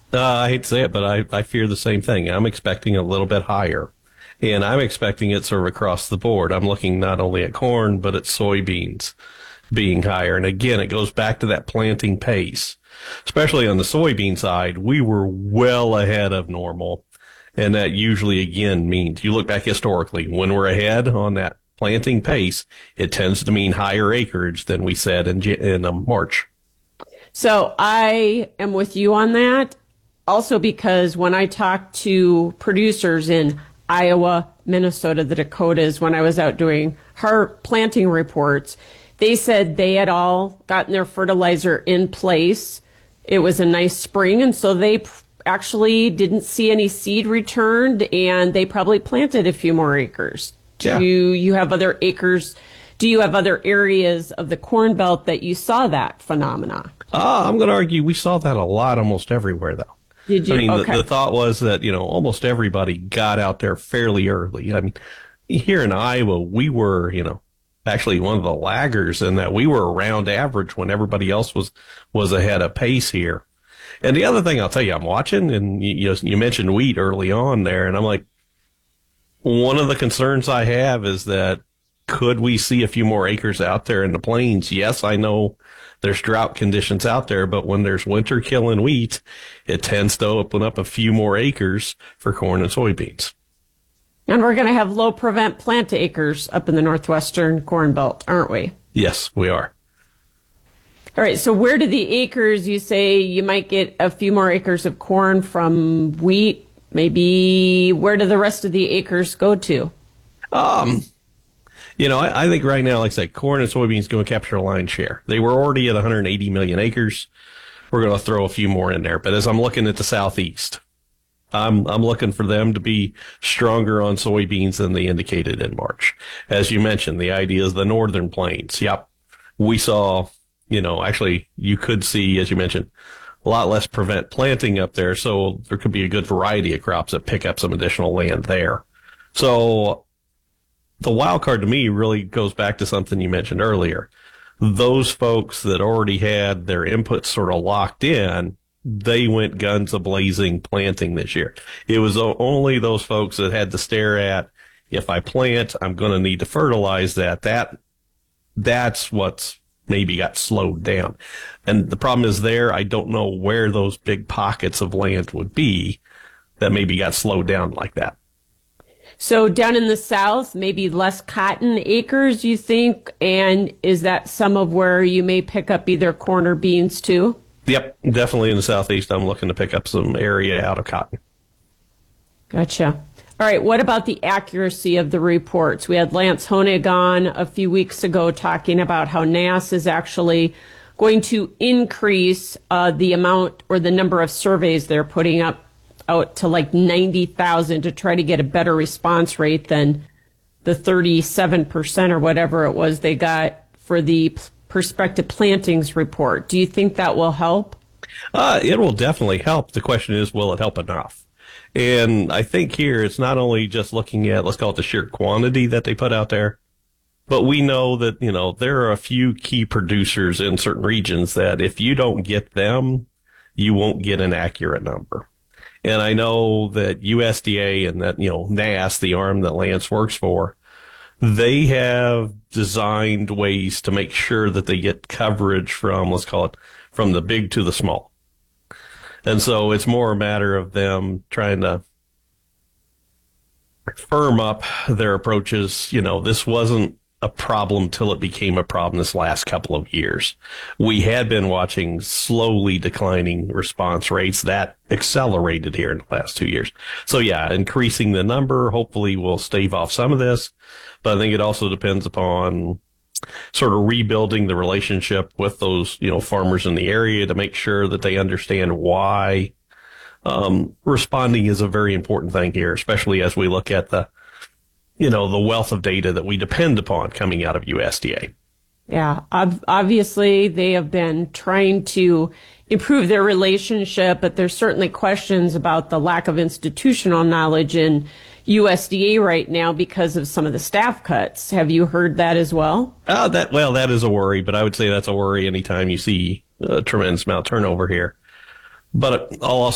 I hate to say it, but I fear the same thing. I'm expecting a little bit higher. And I'm expecting it sort of across the board. I'm looking not only at corn, but at soybeans being higher. And again, it goes back to that planting pace. Especially on the soybean side, we were well ahead of normal. And that usually, again, means you look back historically, when we're ahead on that planting pace, it tends to mean higher acreage than we said in March. So I am with you on that. Also, because when I talked to producers in Iowa, Minnesota, the Dakotas, when I was out doing heart planting reports, they said they had all gotten their fertilizer in place. It was a nice spring, and so they actually didn't see any seed returned, and they probably planted a few more acres. Yeah. Do you have other acres? Do you have other areas of the Corn Belt that you saw that phenomena? I'm going to argue we saw that a lot almost everywhere, though. Did you? I mean, Okay. the thought was that, almost everybody got out there fairly early. I mean, here in Iowa, we were, actually one of the laggers in that we were around average when everybody else was ahead of pace here. And the other thing I'll tell you, I'm watching, and you mentioned wheat early on there, and I'm like, one of the concerns I have is that could we see a few more acres out there in the plains? Yes, I know there's drought conditions out there, but when there's winter killing wheat, it tends to open up a few more acres for corn and soybeans. And we're going to have low prevent plant acres up in the northwestern Corn Belt, aren't we? Yes, we are. All right. So where do the acres, you say you might get a few more acres of corn from wheat? Maybe where do the rest of the acres go to? Um, I think right now, like I said, corn and soybeans going to capture a lion's share. They were already at 180 million acres. We're going to throw a few more in there. But as I'm looking at the southeast, I'm looking for them to be stronger on soybeans than they indicated in March. As you mentioned, the idea is the northern plains. Yep. We saw, actually you could see, as you mentioned, a lot less prevent planting up there. So there could be a good variety of crops that pick up some additional land there. So the wild card to me really goes back to something you mentioned earlier. Those folks that already had their inputs sort of locked in, they went guns a-blazing planting this year. It was only those folks that had to stare at, if I plant, I'm going to need to fertilize that. That's what's maybe got slowed down. And the problem is there, I don't know where those big pockets of land would be that maybe got slowed down like that. So down in the south, maybe less cotton acres, you think? And is that some of where you may pick up either corn or beans too? Yep, definitely in the southeast, I'm looking to pick up some area out of cotton. Gotcha. All right. What about the accuracy of the reports? We had Lance Honig on a few weeks ago talking about how NASS is actually going to increase the amount or the number of surveys they're putting up out to like 90,000 to try to get a better response rate than the 37% or whatever it was they got for the prospective plantings report. Do you think that will help? It will definitely help. The question is, will it help enough? And I think here it's not only just looking at, let's call it the sheer quantity that they put out there, but we know that, there are a few key producers in certain regions that if you don't get them, you won't get an accurate number. And I know that USDA and that, NASS, the arm that Lance works for, they have designed ways to make sure that they get coverage from, let's call it, from the big to the small. And so it's more a matter of them trying to firm up their approaches. This wasn't a problem till it became a problem this last couple of years. We had been watching slowly declining response rates that accelerated here in the last 2 years. So yeah, increasing the number hopefully will stave off some of this, but I think it also depends upon sort of rebuilding the relationship with those, farmers in the area to make sure that they understand why responding is a very important thing here, especially as we look at the wealth of data that we depend upon coming out of USDA. Yeah, obviously they have been trying to improve their relationship, but there's certainly questions about the lack of institutional knowledge in USDA right now because of some of the staff cuts. Have you heard that as well? That is a worry, but I would say that's a worry anytime you see a tremendous amount of turnover here. But I'll also